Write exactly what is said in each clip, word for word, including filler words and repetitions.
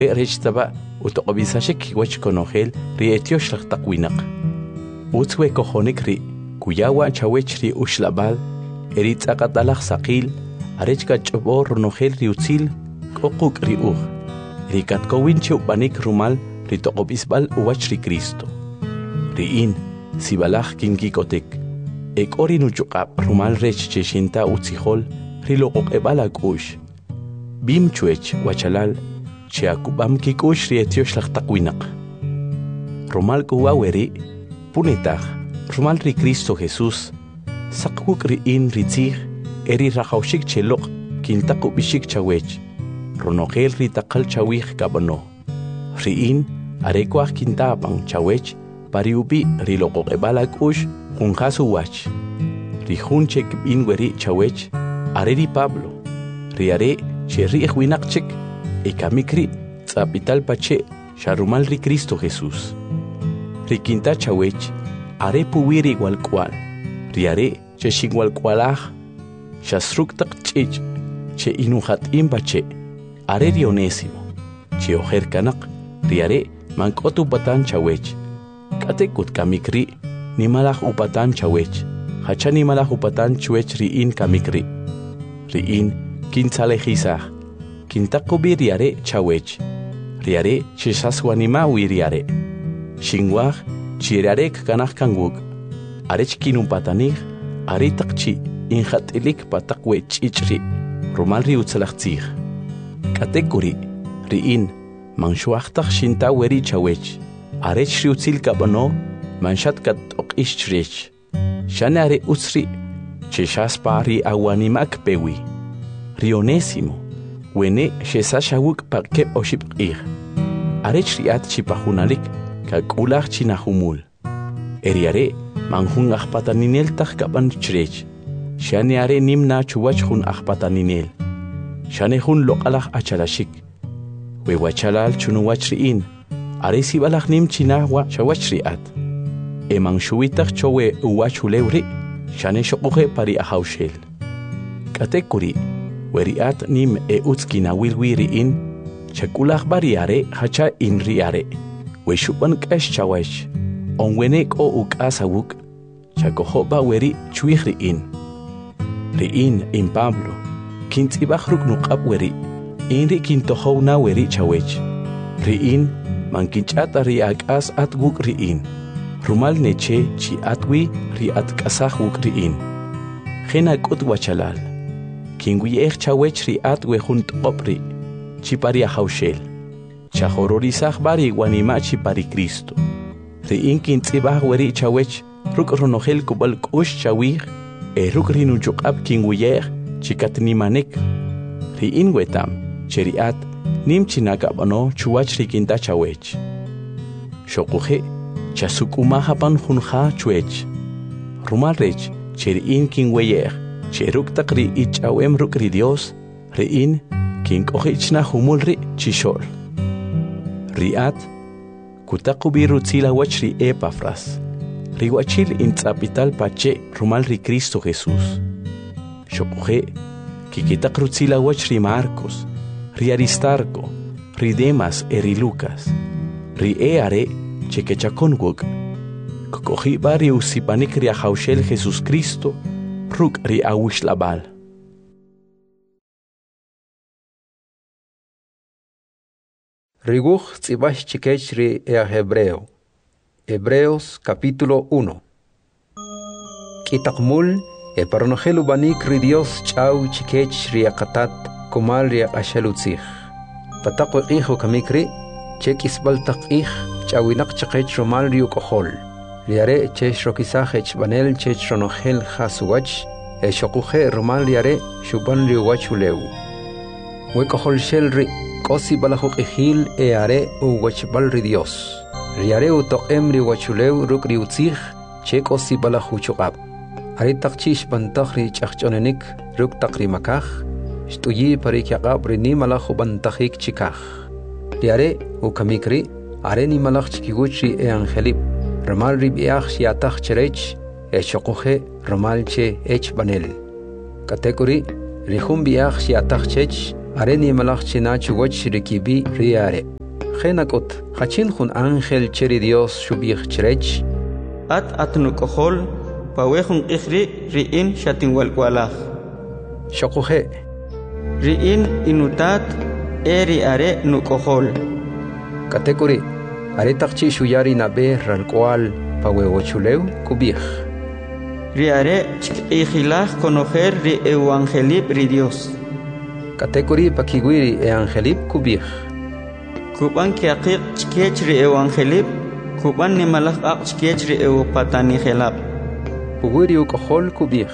Rechtaba utoqobisashik wach konogel ri etiosh laqtaqwinaq. Utzwe kojonik ri kuyawa chawech ri ushlabal erit aqatalaq saqil arechka chobor ronogel ri utzil qoquk ri uj. Ri katkowin chupanik rumal ri toqobisbal uwach ri Cristo. Ri in sibalaj kinkikotek. Ek ori nuchuqab rumal rech cheshinta utzihol ri loqoqebal akush. Bim chuech wachalal Chiakubam kikush rietiosh laqtaqwinaq. Rumal kuwaweri punetaq rumal ri Cristo Jesús saqkuk ri in ritzig eri rajawshik cheloq kintaqubishik chawech ronogel ri taqal chawij kabano. Ri in arekwaj kintapan chawech pariubi ri loqoqebalak ush junjasu wach. Ri junchek in weri chawech areri Pablo ri are cherri ejwinaqchek Ekamikri tzapital pache sharumal ri Cristo Jesús. Rikinta chawech are puwiri igual cual. Riare che igual cualaj. Shasruk tak chich che inuhat imbache. Are rionésimo. Che ojer kanak. Riare mankotu upatan chawech. Katekut kamikri ni malaj upatan chawech. Hacha ni malaj upatan chuech riin kamikri. Riin kintzalejizaj. Kintakubi riare chawech. Riare chisaswanima riare. Shingwaj chirarek kanak kanguk. Arech kinumpatanij are takchi injatilik patakwe chichri. Rumal ri utzalachtzij. Katekuri riin manshuachtak shinta weri chawech. Arech ri utzil kabano manshat kat okishrech. Shane are utzri chishaspa ri awanimak pewi. Rionésimo. Wene shesashawuk pakep oshipqir. Arech riat chipahunalik kakulach chinahumul. Eriare manjun ahpataninel tahkapan chrech. Shane are nimna chuwach hun ahpataninel. Shane hun lokalach achalashik. Wewachalal chunuwach riin. Are sibalach nim chinahwa shawach riat. Eman shuwitach chowe uwach ulewri. Shane shokuhe pari ahaushel. Katekuri. Weriat nim e utskina wilwiri in chakulach bariare hacha in riare we shupan kash chawech on wenek o ukasawuk chakohoba weri chuihri in riin in Pablo kintibachruk nuqab weri in ri kintohona weri chawech riin mankinchata ri akas atguk riin rumal neche chi atwi ri atkasahuk riin khena kut wachalal Kingui ech chawech ri at we junt opri, chipari ahaushel. Chahororizah bari guanima chipari Cristo. Ri inkin tzibah weri chawech, ruk ronogel kubal kush chawih, e ruk rinuchukab kingui ech, chikatnimanek. Ri inwetam, cheriat, nim chinakabano chuach rikinta chawech. Shokuhe, chasukumahapan junja chuech. Rumalrech, cheri inkin weyech. Cheruk takri ich awem rukri Dios, riin, king ohichna humulri chishol. Riat, kutakubi rutzila wachri Epafras, riwachil in tzapital pache rumal ri Cristo Jesús. Shokuhe, kikitak rutzila wachri Marcos, ri Aristarco, ri Demas eri Lucas, ri eare chekechakonguk, kokohi bari usipanik ri ahaushel Jesús Cristo, Ruk ri awish labal. Riguj tzibash chikech ri ea Hebreo. Hebreos capítulo uno. Kitakmul e paronogelu banik ri Dios chau chikech ri akatat kumal ri akashalutzich. Patakwe ijo kamikri chekisbal takich chawinak chikech romal ri ukohol. Liare chesh rokisaj ech banel chech ronogel hasuwach e shokuje romal liare shuban riwach uleu. Wekohol shel ri kosi balahuk ejil e are u wachbal ri Dios. Riare u toem ri wachuleu ruk ri utzich che kosi balahuchukab. Ari takchish bantak ri chachchonenik ruk takri makaj shtuyi parikyaqab ri ni malahu bantakik chikaj. Liare u kamikri are ni malach chikiguchi e angelip. Romal ribiach shiatach cherech, e chokoje romal che ech banel. Katekuri, rihum biach shiatach chech, Areni malach china chugoch rikibi riare. Genakot, hachin hun ángel cheri Dios shubich cherech. At atnukohol, pawehun ikhri riin shatinwalkwalach. Shokuhe. Riin inutat eri are nukohol. Katekuri, aretakchi shuyari nabe ralkwal pawewochuleu kubich. Riare chikihilach conocer ri evangelib ri Dios. Katekuri pakiguiri e angelib kubich. Kuban kiakik chikech ri evangelib, kuban ni malach ak chikech ri eupatani helab. Puguri ukohol kubich.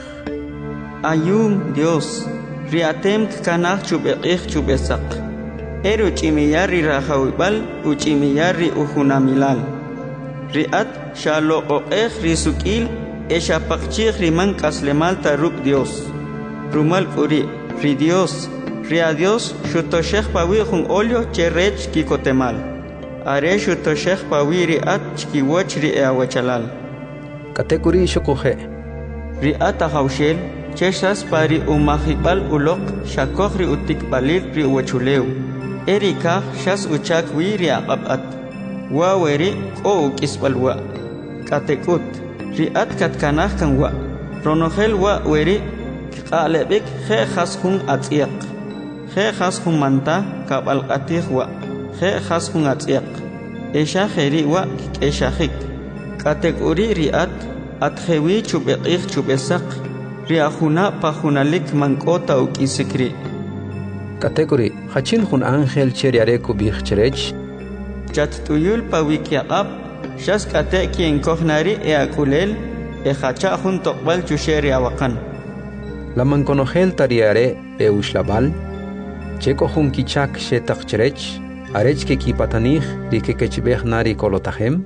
Ayum Dios, ri atem kanach chubekich chubesak. Eru chimiyar ri rahawibal, uchimiyar ri uhunamilal. Riat shalo oech ri sukil, Esha pakchich riman kaslemal taruk Dios. Rumal uri, ri Dios, ri a Dios, shutoshech pawi jun olio cherech kikotemal. Are shutoshech pawi ri at chkiwoch ri eawachalal. Katekuri shokuhe. Ri at ahaushel, cheshas pari umahibal ulok, shakoch ri utikbalil ri uwachuleu. Erika shas uchak wi ri aqabat. Waweri o ukisbalwa. Katekut. Riat katkanah kan wa ronohel wa weri qalebik khe khas hun atiq khe khas hun manta kabal qatih wa khe khas hun atiq esha kheri wa esha khik kategori riat atkhewi chubeqih chubesak riahuna pahunalik mankota ukisikri kategori hachin hun angel cheriare kubich cherech chat tuyul pawikiaqab Shas kate quien cognari e aculel e hacha junto bal chusheri awakan. La manconogel tariare e ushlabal, checo jun kichak shetak cherech, arech ke kipatanich di que kechbech nari kolotahem.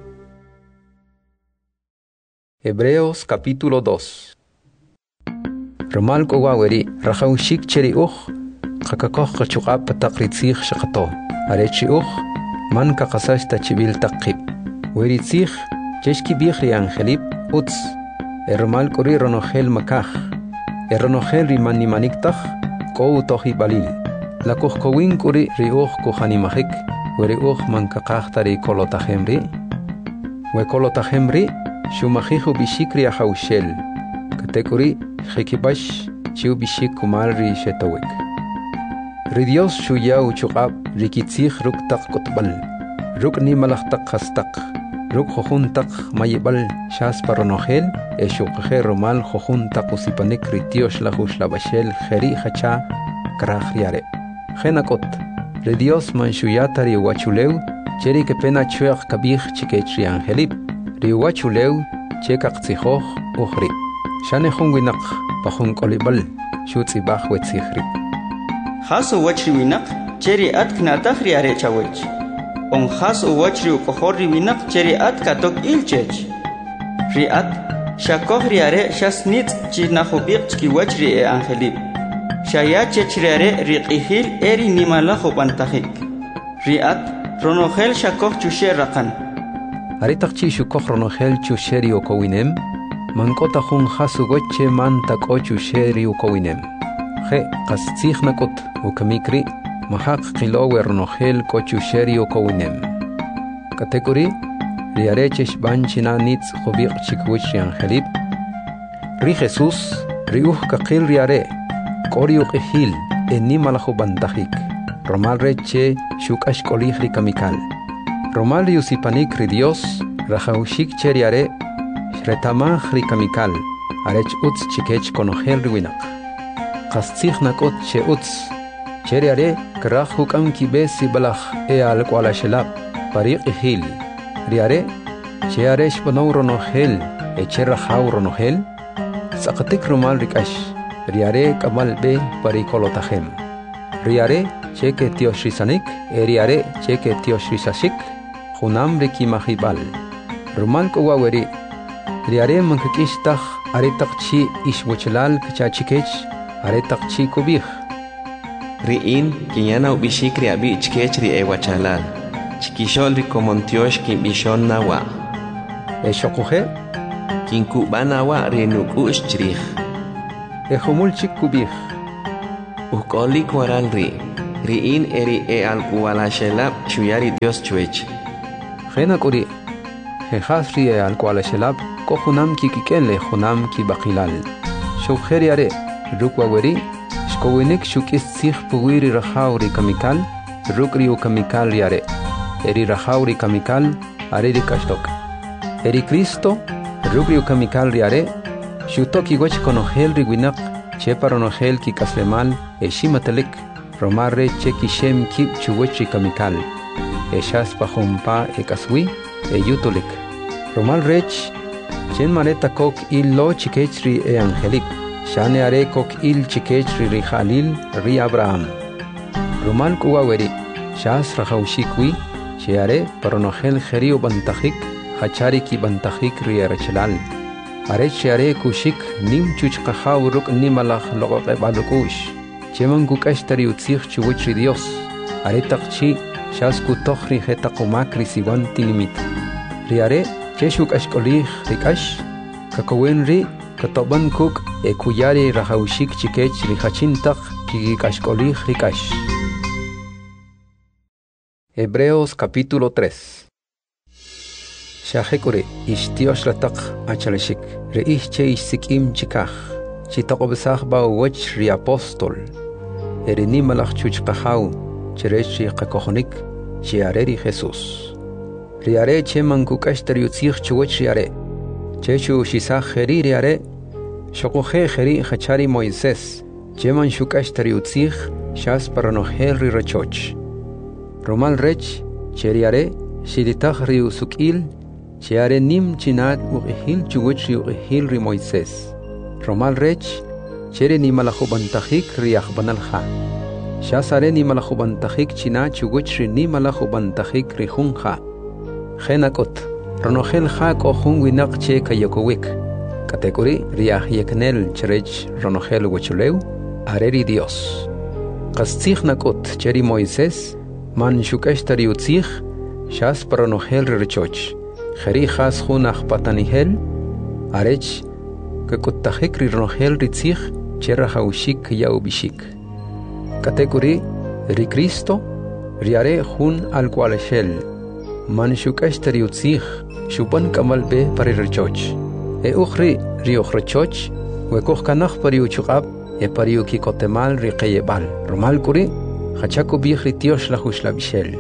Hebreos capítulo dos. Romal kowaweri, rachau shik cheri uch, kakakoch kachukap patakritzich shakato, arechi uch, man kakasash tachibil takib. Weritzich, cheshki bichri angelip, uts, ermal kori ronohel makach, eronohel rimani maniktach, kou tohi balil. La kohkowin kori riuch kohanimahik, weri uch mankakachtari kolotahemri, we kolotahemri, shumahihu bishikri ahaushel, katekori, hekibash, chiu bishik kumalri shetawek. Ridios shuyau chukab, rikitzich ruktak kotbal, ruk ni malachtak hastak. Ruk jojuntak mayibal shas paronohel, e shukhe romal jojuntak usipanik ritios la hush la bashel, jeri hacha, krahriare. Genakot, redios manshuyata riwachuleu, cheri que pena chuach kabich chiketri angelip, riwachuleu, chekak tzihoch, uhri. Shane hunginak, pahun kolibal, shutzi bach wetzihri. Hasu wachri winak, cheri at knatahri are chawech. On has o watch you kohori winak cheri at katok ilchech. Riat, shakoh riare shasnit chinahobik ki wachri e angelib. Shaya chechriare riqihil eri nimalaho pantahik. Riat, ronohel shakoh chusherakan. Aritakchi shukoh ronohel chusheri okowinem, mankota hun hasu goche man tako chusheri okowinem. He, kastzich nakot, ukamikri. Mahak kilower nohel kochusheri okowinem. Kategori riarechesh banchina nitz hobik chikwich angelib. Ri Jesus riuh kakil riare koriuk ehil enimalaho bantahik. Romal reche shukash kolih ri kamikal. Romal riusipanik ri Dios rahaushik cheriare shretamah ri kamikal. Arech utz chikech konohel riwinak. Kastzich nakot che utz. Cheriare krah hukam kibesi balach e al kwala shelab pariq hil riare cheare shpano ronohel e cherra haw ronohel saqatik rumal rikash riare kamal be parikolotahem riare cheke tiosrisanik e riare cheke tiosrisashik hunam riki mahibal rumal kowaweri riare mankakishtah aretakchi ishwochelal kachachikech aretakchi kubih Riin, kinyana ubishikri abi chkechri e wachalal. Chikishol ri komontiosh kin bishon nawa. E shokuhe? Kin kubana wa ri nukush chrich. E humul chik kubih. Ukoli kwaral ri. riin eri e alqualashelab chuyari Dios chuech. Gena kuri jejas ri e alqualashelab ko junam ki kikele junam ki bakilal. Shukher yare rukwa weri shkowinik shukis sikh puwiri rahauri kamikal rukri u kamikal yare. Eri rahauri kamikal are ri kashtok. Eri Cristo rukri u kamikal yare shutoki wech konohel ri winak che paronohel ki kaslemal e shimatalik romarre che ki shem kip chuwechi kamikal e shas pahompa e kaswi e yutolik romal rech chen mareta kok il lo chikechri e angelik shane are kok il chikechri ri Khalil ri Abraham romal kuwaweri shas rahaushikwi che are paronohel kheri u bantahik hachari ki bantahik ri archelal are chare kushik nim chuch qahaw ruk nimalakh loqe balukush cheman kukashtari utzikh chuwchi Dios are taqchi shas ku tokhri hetaqumakri siwan tinimit riare cheshuk ashkolih rikash kakowenri katoban kuk e kuyari rahaushik chikech rihachintaq kikashkolih rikash. Hebreos capítulo tres. Shahekure ishtiosh latak achaleshik reich che isikim chikach chitaqobsach ba wach ri apostol ereni malach chuchqahau cherechi qakohnik chiareri Jesus riare che mankukash teriutzich chuwach riare chechu shisach kheri riare shoqohe kheri khachari Moises cheman shukash teriutzich shas paranohel ri rachoch romal rech cheriare shiditach ri usukil Chiare nim chinat uqihil chuwchi uqihil ri Moises. Romal rech, chere ni malahubantahik riach banalha. Shasare ni malahubantahik china chuwchi ni malahubantahik ri hunha. Genakot, ronohel ha ko hunwinak che kayokowik. Kategori riach yeknel cherech ronohel wachuleu, areri Dios. Kastich nakot cheri Moises, man shukashtari utzich, shas paronohel richoch. Khari khas khunakh patanihel arech ke kuttahik ri rohel ritzich chera haushik ya ubishik kategori ri Cristo riare khun al qualashel man shukashtari utzich shupan kamal be pari richoch e ukhri ri ukhrichoch we kokh kanakh pari uchqab e pari uki kotemal ri qayebal romal kuri khachako bi khritiyosh la khushla bishel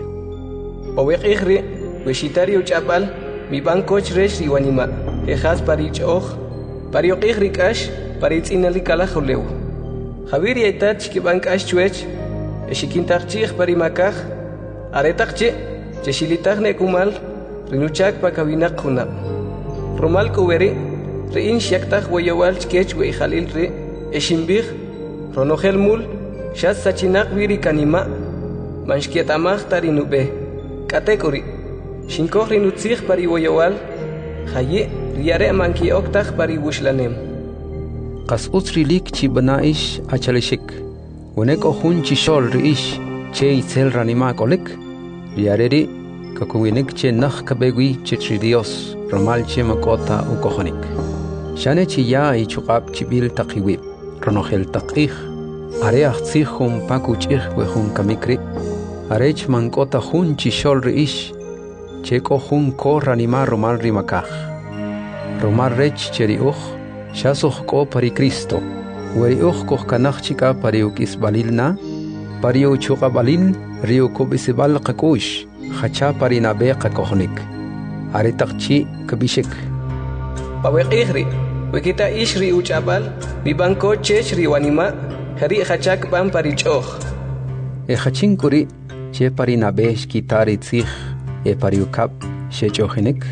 oweq ikhri we shitari uchabal mi bancoch resh riwanima ejas parich oj pario igrikash parits inalikala khuleu Javier yaitat ki bankash chuech eshikintarchig parimakaj aretaqche cheshilitagne kumal rinuchak pakawinak khuna romal kuweri rein shaktaj wayawal chkech we Khalil re eshimbig ronogel mul shas sachinak wiri kanima manshkietamaj tarinube katekori Shinkoh rinutzich pari woyawal, haye riare manki oktach pari wushlanem. Qas utsrilik chi banaish achaleshik. Wenek ohun chi shol riish che itzel ranima kolek. Riareri kakuwinek che nakh kabegui che Dios romal che makota u kohonik. Shane chi ya i chuqab chi bil taqiwib. Ronohel taqih. Are achtzich hum pakuchich we hum kamikri. Arech mankota hun chi shol riish. Cheko hun ko ranima romal rimakaj. Romal rech cheri uj, shasoh ko pari Cristo. Weri uj koh kanach chika pari ukis balilna, pari uchuka balil, riu kubisibal kakush, hacha pari nabe kakohnik. Aritakchi kabishik. Pawek ihri, wekita ishri uchabal, bibanko chech riwanima, hari hachak ban pari choh. E hachin kuri, che pari nabe shkitari tzich, e pariukap shechohenek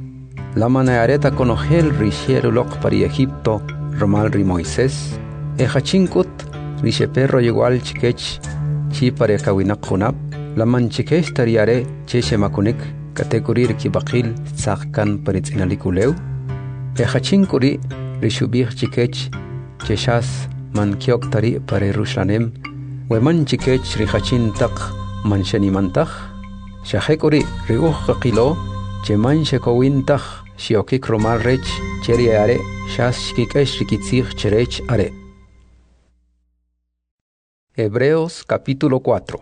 la manareta conogel risheru lok pari Egipto romal ri Moises e hachinkut rishe perro igual chikech chi pare kawinak khunap la man chikech tariare cheche makunik kategorir ki baqil tsaqkan paritsinalikuleu e hachinkuri rishubih chikech cheshas man kiok tari pare rushlanem we man chikech ri hachin taq man shanimantaj Shahekuri riuh qilo cheman shekowintach shiokik romal rech cheri are shas shkikesh rikitzich cherech are Hebreos capítulo cuatro.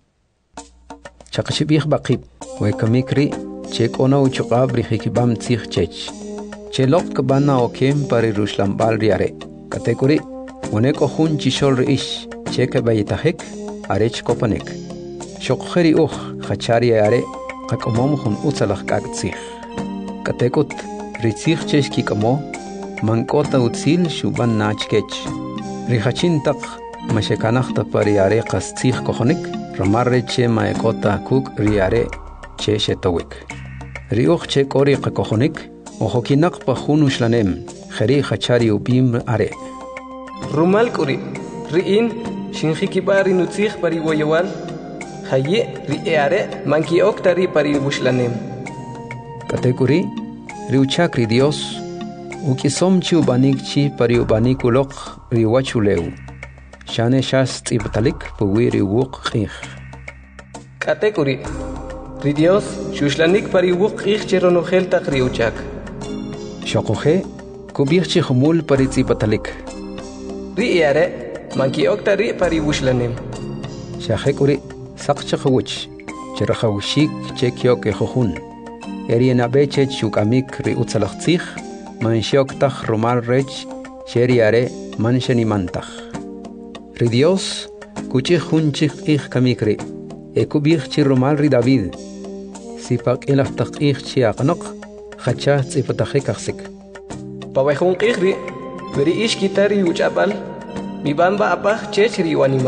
Chakashibih bakib, wekamikri, chek ona uchukab rihikibam tzich chech. Chelok kabana okem pari rushlambal riare. Katekuri, uneko hun chishol riish, cheke bayitahek, arech kopanek. Shokheri uch, khachari are, kakomom hun utsalach kagtzich. Katekut, ritzich chech kikamo, mankota utsil shuban nachkech. Rihachin tak, mashekanachta pariare kastzich kohonik, ramarre che maekota kuk riare che shetowik. Riuch che kori kakohonik, ojokinak pa hunuslanem, kheri khachari ubim are. Rumal kuri, riin, shinjikibari nutzich pari woyawal, haye rieare, manki oktari pari bushlanem. Katekuri, riuchakri Dios, ukisom chi ubanik chi pari ubanikulok riwachuleu. Shane shas tibtalik puwiri wuk khikh. Katekuri, ri Dios, shuslanik pari wuk khikh cheronohel tak riuchak. Shokohe, kubir chi khumul pari tibtalik. Rieare, manki oktari pari bushlanem. Shahekuri, sakcha khawich, cherahawshik chekyok ekhun. Eriena beche chukamik ri utsalachtzich, manshok tach rumal rech, sheriare manshani mantach. Ri Dios, kuchich hunchich ich kamikri, ekubich chi rumal ri David. Sipak ilaftach ich chi aqnok, khachah tzipatachik aksik. Pawehun qihri, veri ish kitari uchabal, mi bamba apach chechri wanima.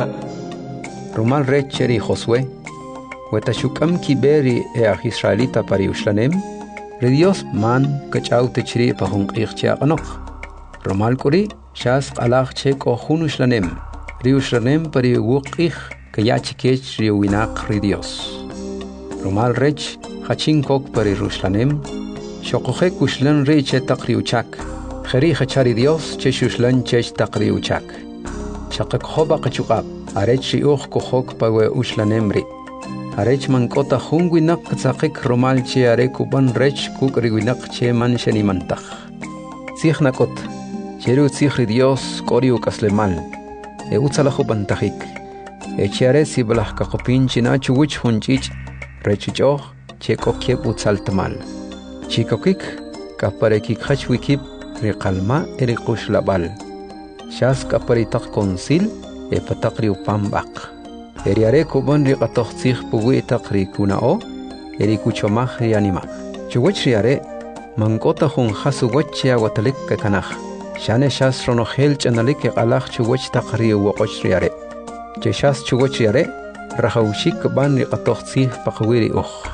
Rumal rech cheri Josué, wetashukam kiberi each Israelita pari ushlanem, ri Dios man kachau techri pahun ich chi aqnok. Rumal kuri, shas qalach che kohun ushlanem. Riushlanem pari wukich kayachikech riuinak ri Dios. Rumal rech hachin kok pari rushlanem, shokohe kushlan re che takriuchak, kheri hachari Dios che shushlan chech takriuchak. Shakak hoba kachukab, arech riuch kohok pawe ushlanem ri. Arech mankota hunguinak katsakik rumal che are kuban rech kuk riuinak che man shanimantach. Sikhnakot, cheru tzikri Dios koriu kaslemal. E utsalajo bantajik. Echiare si balah kakopin china chuwich hunchich, rechichoch, cheko kiep utsaltamal. Chikokik, kaparekik hachwikip, rikalma erikush labal. Shas kaparitak konsil, e patakri upambak. Eriare kuban rikatochzich puwi takri kunao, erikuchomach rianima. Chuwich riare, mankota hun hasuwachia watalik kakanach. Shane shas ronohel chanalik qalach chuwach taqri waqoch riare. Che shas chuwach riare, rahawshik ban riqatochtzih paqwiri ukh.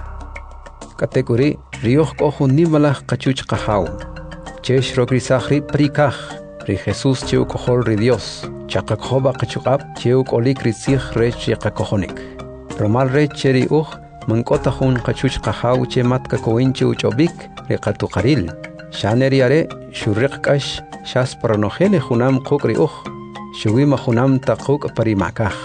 Katekuri, rioch kohun nimalach qachuch qahaw. Che shrokri sahri prikach, ri Jesus cheu kohol ri Dios, chaqakhoba qachuqab, cheu kolik rizih rech yaqakohonik. Romal rech cheri ukh, mankota hun qachuch qahaw che matka koinche uchobik, riqatuqaril. Shane riare, shurriqkash, shas pronohele junam kukri uch, shuwima junam takuk parimakach.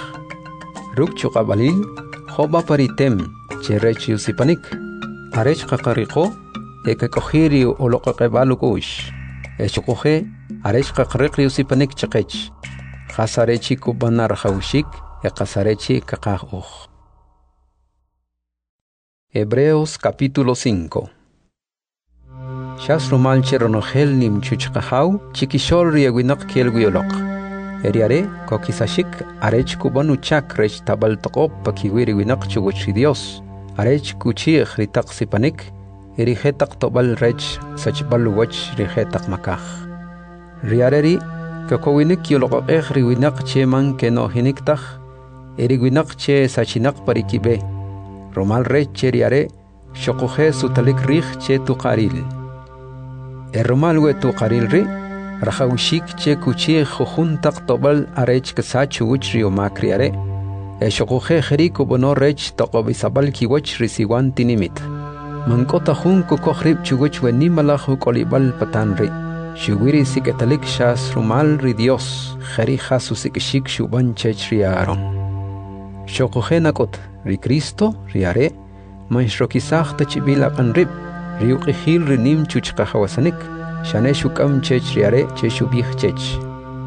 Ruk chukabalil, hoba paritem, cherech yusipanik. Arech kakariko, eke kohiri olokakebalukush. Echukuhe, arech kakarikri yusipanik chakech. Hasarechi kubanar haushik, e kasarechi kakach uch. Hebreos capítulo cinco. Shas rumal cheronohel nim chuchkahau, chikishol rieguinak kielguiolok. Eriare, kokisashik, arech kubanuchak rech tabal tokop pakiwiri winak chuguchi Dios. Arech kuchich ritak sipanik, erihetak tobal rech sachbal wach rihetak makach. Riareri, kokowinik yolok ech riwinak che man keno hiniktach, eriguinak che sachinak parikibe. Romal rech cheriare, shokuhe sutalik rich che tukaril. Erromal wetu qarilri, rahawshik che kuchi khuntak tobal arech kasachu wich rio makriare. E shokuhe kheriku bono rech taqobisabal kiwach risiwan tinimit. Mankota hun kukohrib chuwich wenimalachu kolibal patanri. Shuwiri siketalik shas rumal ri Dios, kheri hasu sikishik shuban chech riaron. Shokuhe nakot, ri Cristo riare, manshrokisak tachibila kanrib. Riuqihil ri nim chuchqahawasanik, shane shukam chech riare che shubih chech.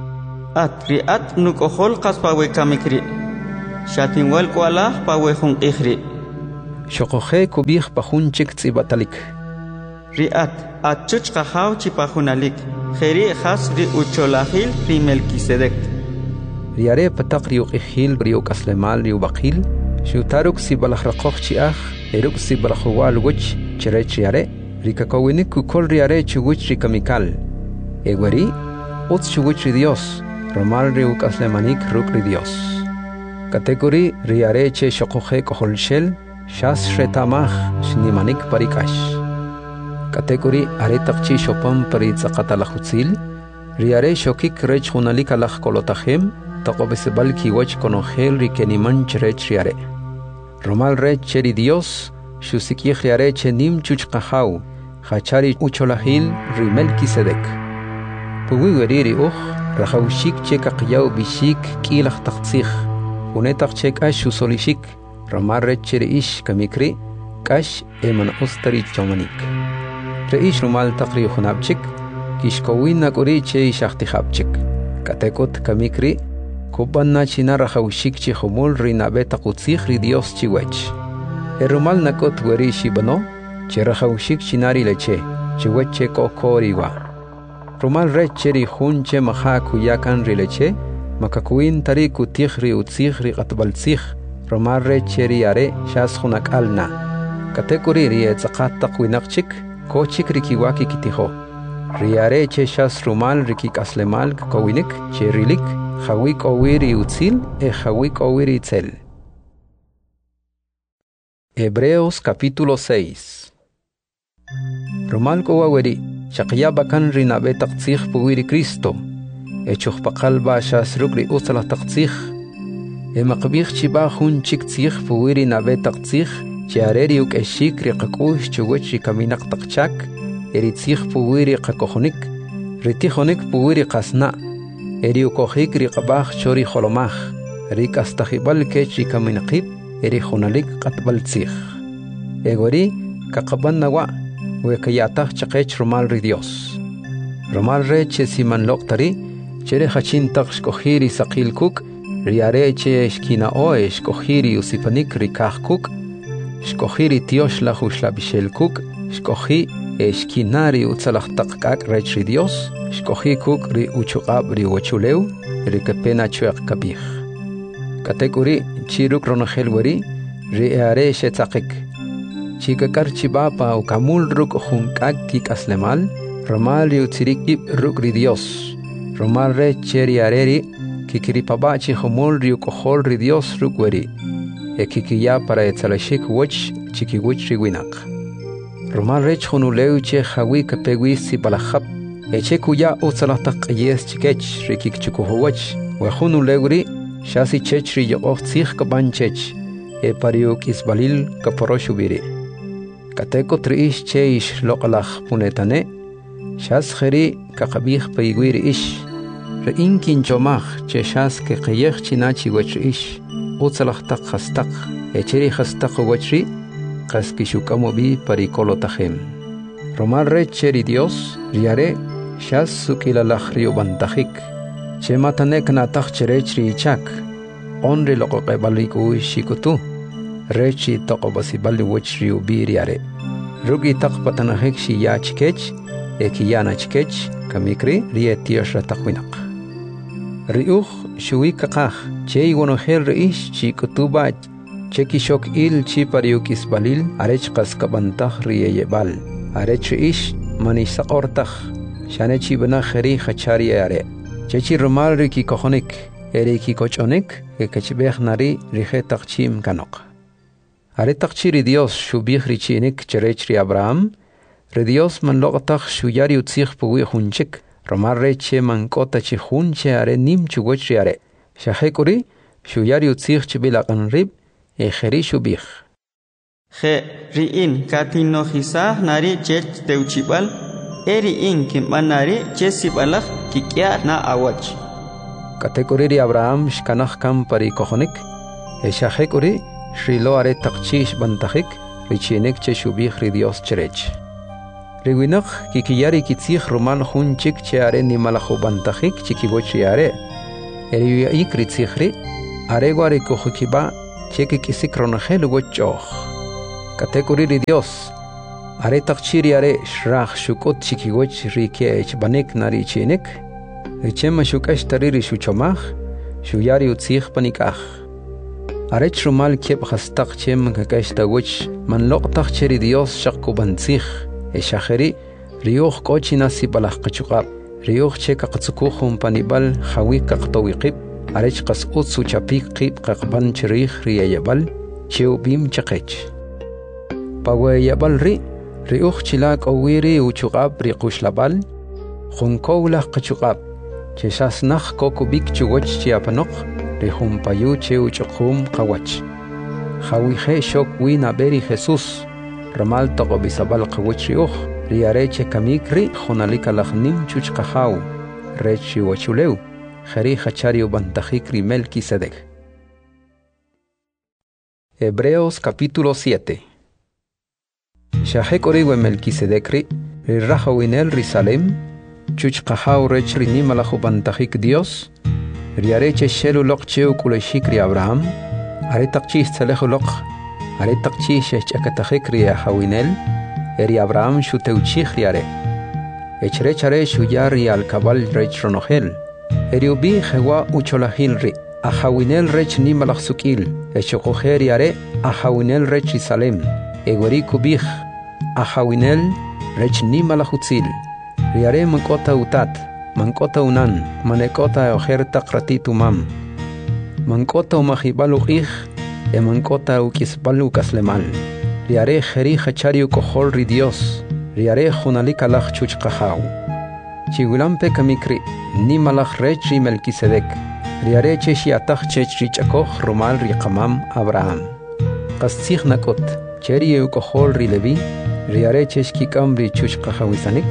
at ri at nukohol qaspawe kamikri shatinwal kwala pawe hunqihri Xoqoje kubij pajunchik tsibatalik ri at achuch qahaw chipajunalik kheri khas ri ucholahil ri Melquisedec Riare patak riuk ihil riuk aslemal riuk bakil Shutaruk si balajraqoq chiaj eruk si balajwal wuch chirech riare rikakowinik kukol riare chuguch rikamikal Egweri uts chuguch ri Dios romal riuk aslemanik ruk ri Dios Kategori riare che xoqoje koholshel shas retamaj shnimanik parikash Kategori aretaqchi shopam pari tsaqatalajutzil riare shokik rech hunalik alaj kolotajem taqobesebal kiwach konogel rikeniman cherech riare Romal rech cheri Dios shusikij riare chenim chuchqahaw hachari ucholahil ri Melquisedec Puwiweri uj rajawshik chekaqyaw bishik kilaj taqtzij unetaq chekash usolishik Romal rech cheri ish kamikri kash eman ustari chomanik Reish rumal taqri hunabchik kishkowin nakuri che shahtijabchik katekot kamikri kubanna china rajawshik chi humul rinabe taqutzij ri Dios chiwech erumal nakot weri shibano che rajawshik chinari leche chiweche kokoriwa rumal recheri hunche maha kuyakan ri leche makakuin tari kutij ri utzij ri qatbaltzij rumal recheri are shas hunak alna katekuri ri etzaqat taqwinaqchik kochik rikiwaki kitijo riare che shas rumal rikik aslemal kowinik che rilik Hawik owiri utzil e hawik owiri itzel. Hebreos capítulo seis. Romal kowaweri, shaqya bakan rinabe taqtzij puwiri Cristo, e chuqpaqal ba shas rukri usala taqtzij, e maqbij chiba hun chik tzij puwiri nabe taqtzij, chiareri uk eshik riqakush chuwech rikaminak taqchak, eri tzij puwiri qakohonik, ritihonik puwiri qasna, eri ukojik riqabaj chori jolomaj rik astajibal kech rikaminaqib eri junalik qatbal tzij egori kaqaban nawa wekayataj chaqech rumal ri Dios rumal re che siman loqtari chere hachin taq shkojiri saqil kuk riare che shkina o shkojiri usipanik rikaj kuk shkojiri tiosh la hushla bishel kuk shkoji eshkinari utzalaj taqkak rech ri Dios Shkoji kuk ri uchuqab ri wachuleu ri kapena chueq kabij katekuri chiruk ronogel weri ri are shetzaqik chikakar chibapa ukamul ruk junkak kik aslemal romal ri utzirikib ruk ri Dios romal re cheri areri kikiripaba chi humul ri ukohol ri Dios ruk weri e kikiya para etzalashik wach chikiwich ri winak romal re chunuleu che hawi kapegwi si balajab Eche kuya utzalataq yes chikech rikik chukuhowach wajunu leguri shasi chech ri yoq tzij kabanchech e pariuk isbalil kaporoshubiri kateko triish che ish loqalaj punetane shas kheri kaqabij paygwir ish re inkin chomaj che shas ke qayej chinachi wach ish utzalataq khastaq echeri khastaq wachri qaskishukamobi parikolotajem romal recheri Dios riare Shas sukilalaj rio bantajik, che matanek nataj cherech ri ichak, onri loqoqebaliku shikutu, rechi toqobasibali wech rio biriare. Rugi taqpatanajik shi ya chikech, ekiyana chikech, kamikri rie tiosh ratajuinak. Riuj shui kakaj, che igonojel reish chikutu bach, che kishok il chi pariukis balil, arech kaskabantaj rie yebal, arech reish manisaqortaj, Shane chibana kheri khachari are chechi rumal riki kohonik eriki kochonik e kachbeh nari rihe taqchim kanok are taqchiri Dios shubih richinik cherech ri Abraham re Dios man loqtaq shuyari utzig puwi hunchik rumal reche man kota chi hunche are nim chugoch ri are shahekuri shuyari utzig chibilaqan rib e kheri shubih khe riin katinohisa nari chech teuchibal Eri in kimbanari chesibalaj kikya na awach. Kategori Abraham shkanaj kam pari kohonik, e shahekuri shrilo are taqchish bantajik, richinek che shubih ri Dios cherech. Riwinak kikiyari kitzij rumal hunchik che are nimalajo bantajik chikiboch are, Eri ikri tsikhri, areguare kojukiba, cheque kisik ronajel wochoch. Katekuriri Dios, are takchiri are shrach shukot chikiwoch rike banek nari chinik, richema shukash tariri shuchomach, shuyari utzich panikach. Are chrumal kiep hastak chem kakash tawoch, man lok takchiri Dios shakko banzich, e shacheri, rioch kochina si balach kachukab, rioch cheka katsukuchum panibal, hawik kaktowiqib, arech qas utsu chapik qib qaqban chirich riyayabal, chew bim chaqech. Pawayabal ri, riuch chilak owiri uchukab riqushlabal, junkowlah qachukab, cheshas nach kokubik chuwach chiapanok, rihum payu chew chukhum qawach. Hawihe shok win aberi Jesus, ramal toqobisabal qawach riuch, riareche kamikri, jonalika lachnim chuchkahaw, rechi wachuleu. Jeri Hachario Bantajikri Melquisedec. Hebreos capítulo siete. Shahekoriwe Melquisedecri, Rirahawinel Risalem, Chuchkahau Rechri Nimalajo Bantajik Dios, Riareche Shelu Lokcheu Kuleshikri Abraham, Aretakchis Telejolok, Aretakchis Chakatajikri Ahawinel, Eri Abraham Shuteuchichriare, Echrechare Shuyari al Cabal Rechronogel. Eriubi jewa ucholahilri, ahawinel rech nimalachsukil, echokoheri are, ahawinel rech Salem, egori kubich, ahawinel rech nimalachutzil, riare mankota utat, mankota unan, manekota ojerta kratitumam, mankota umahibaluich, e mankota ukisbalu kaslemal, riare jeri hachariu kohol Dios, riare junalika lach chuchkahau. Chigulampe kamikri, ni malach rechi Melquisedec, riareche shiatach chech richakoch romal riqamam Abraham. Qastzich nakot, cheri eukohol ri Levi, riareche shkikam ri chuchkahawisanik,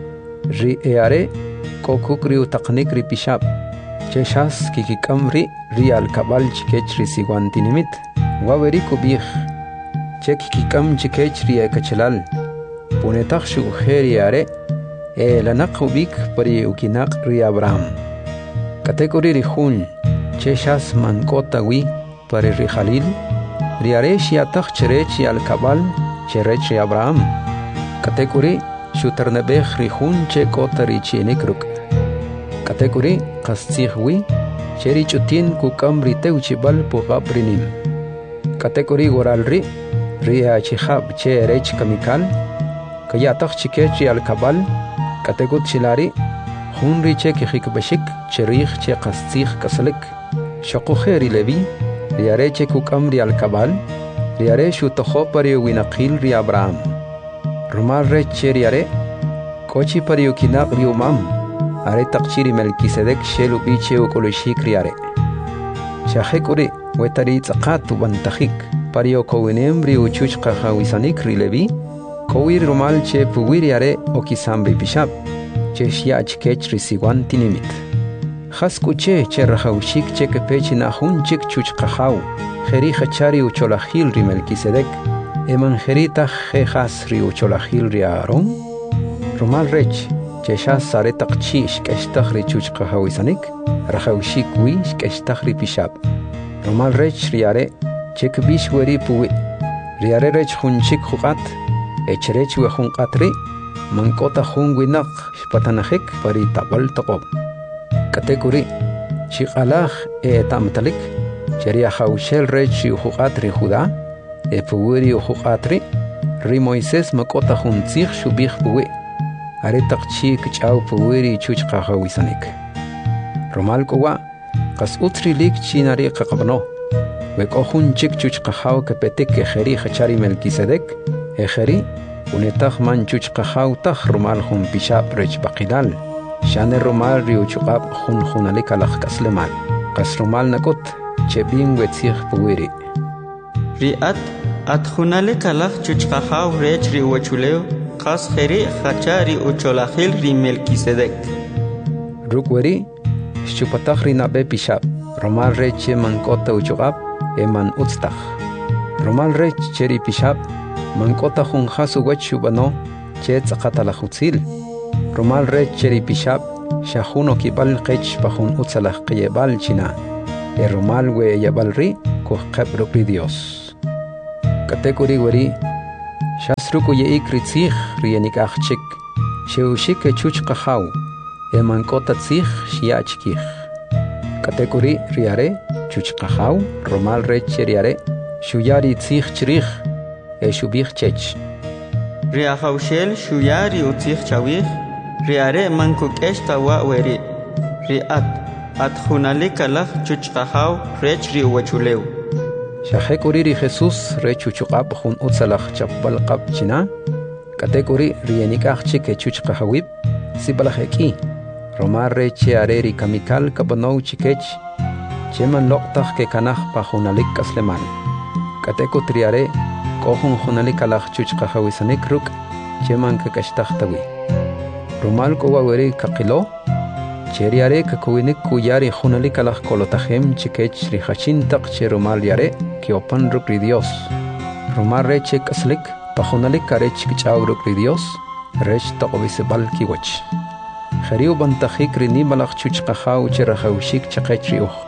ri eare kokukri utaqnik ri pishab, cheshas kikikam ri ri alkabal chikech ri siguantinimit, waweri kubich, chekikikam chikech ri ekachelal, punetach shugujeri are, e lanak ubik pari ukinak ri Abraham. Kategori rihun, cheshas mankota wi pari ri Jalil, riare shiatach cherechi al kabal cherechi Abraham. Kategori shuternebech rihun che kota ri chienikruk. Kategori kastzich wi cheri chutin kukam ri teuchibal pugab rinim. Kategori goral ri ria chihab che rech kamikal, kayatach chikechi al kabal, Kategut chilari, hunri che kihikbashik, cherich che kastzich kasalik, shokujeri levi, riare che kukamri al kabal, riare shutoho pari winakil ri Abraham. Rumal re cheriare, kochi pari ukinak ri umam, are takchiri Melquisedec shelu biche ukolishik riare. Shahekuri, wetari tzakatu bantajik, pari okowinem ri uchuch kahawisanik ri levi, Kowir rumal che puwiriare o kisambri bishab, che shiach kech risiguan tinimit. Haskuche che rahaushik che kepechi na hunchik chuchkahaw, jeri hachari ucholahil ri Melquisedec, emanjerita jejas ri ucholahil ri Aaron, rumal rech, che shas saretak chi shkeshtach ri chuchkahawisanik, rahaushik wi shkeshtach ri bishab. Rumal rech riare, che kebish weri puwi, riare rech hunchik jugat, Echrech wehun qatri, mankota hun winak shpatanajik pari tabal toqob. Kategori, shiqalaj e tamtalik, cheria haushel rech uhuqatri Judá, e puwiri uhuqatri, ri Moisés makota hun tzich shubich puwi, aretak chi kchaw puwiri chuchqa hawisanik. Romal kowa, qas utri lik chinari qaqabno, weko hun chik chuchqa haw kepetik ke jeri hachari Melquisedec, Ejeri, unetach man chuchkahaw tach rumal hun pishab rech bakidal. Shane rumal riuchukab hun hunalika lach kaslemal. Kas rumal nakot, chebin wetzich puwiri. Riat, at hunalika lach chuchkahaw rech riuachuleo, kas jeri hachari ucholahil ri Melquisedec. Rukweri, shupatach rinabe pishab, rumal reche mankota uchukab, eman utstach. Rumal rech cheri pishab, mankota hun hasu wachubano che tzakatalachutzil. Rumal rech cheri pishab, shajuno kibal qech pajun utsalah qiyebal china e romal we yabal ri ko qabru ri Dios katekuri wari shasruku ye ikritzich rienik achchik sheushik chuch qahaw e mankota tzich shiachkich katekuri riare chuch qahaw romal rech riare shuyari tzich chrich e shubich chech riahawshel shuyari utzich chawich riare mankukesh tawa weri riat at junalik kalaj chuch qahaw rech ri wachuleu Shahekuri ri Jesus re chuchuqap jun utsalaj chapbal qap china katekuri rienikaj chike chuch qahawib sibalajeki romar re cheare ri kamikal kabonou chikech cheman loqtaj ke kanaj pa junalik kasleman kateko triare kohun junalik alaj chuch qahawisanik ruk cheman kakashtaj tawi romal ko waweri kakilo cheriare kakuinik kuyari junalik alaj kolotajem chikech ri hachintaq cheromal yare kiopan ruk ri Dios romar re che kaslik pa junalik kare chikchaw ruk ri Dios rech taqobisebal kiwach khariu bantajik ri nimalaj chuch qahaw cherahawshik chaqech ri uj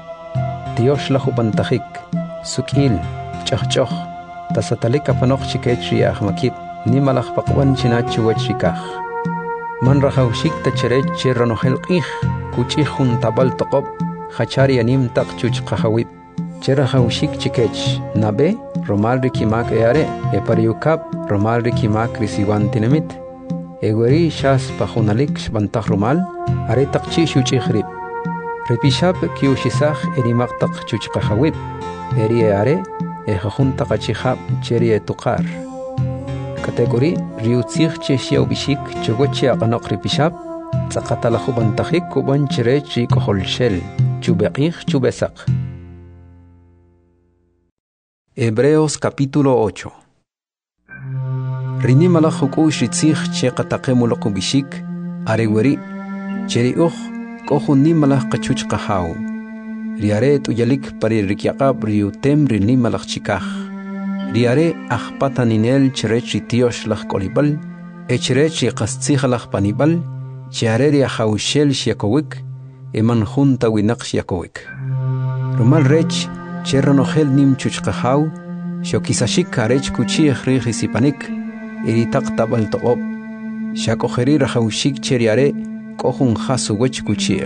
Dios lahu bantajik sukil chachchoh tasatalik apanoq chikech ri ahmakib nimalaj paqwan chinachu wach rikaj man rahawshik tacherech cheranohel qih kuchih jun tabal toqob khachari anim taq chuch qahawib cherahawshik chikech nabe romal rikimak eare e pariukap romal rikimak risiwantinemit egweri shas pajunalik shbantaj romal are taqchi shuchikhrib repishap kiushisaj erimaq taq chuch qahawib eri are e jajun taqachihab cheri etuqar kategori riutzich che xiao bishik chogoche aqanoq ripishap tzaqatala jubantajik kuban chirech ri koholshel chubeqij chubesaq Hebreos capítulo ocho Rinimala jukush ritzich che qataqemuloq bishik areweri cheri uj kohun nimala qachuch qahaw riare tuyalik pari rikyaqab riutem rinimala chikaj riare ajpataninel cherech ritios laj kolibal echirech qastzij laj panibal chiare ri hawshel shiakowik eman junta winaq shiakowik romal rech cherronogel nim chuchqahaw shokisashik karech kuchij ri hisipanik iritaq tabal toqob shakojeri rahawshik cheriare kohun hasu wech kuchij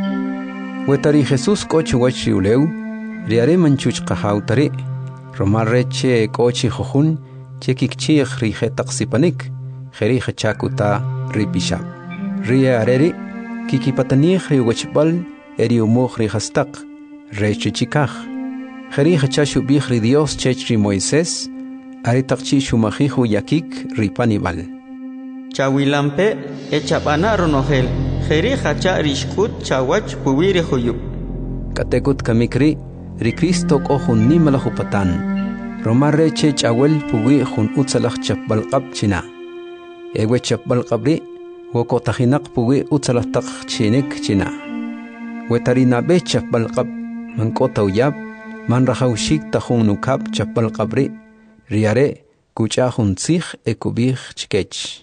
wetari Jesus koch wech riuleu riare man chuchqahaw tari romal reche kochi jojun chekikchij ri hetaqsipanik jeri hachakuta ripishab ri areri kikipatanij ri wechbal eri umoj ri hastaq reche chikaj jeri hachashu bij ri Dios chech ri Moisés ari taqchi shumajiju yakik ri panibal chawilampe echapana ronogel jeri hacha rishkut chawach puwiri huyub katekut kamikri ri Cristo kohun nimala jupatan romar reche chawel puwi jun utsalaj chapbal qab china ewe chapbal qabri wokotajinak puwi utsalaj taq chinik china wetarina be chapbal qab mankota uyab man rahawshik tajun nukab chapbal qabri riare kucha jun tzij ekubij chikech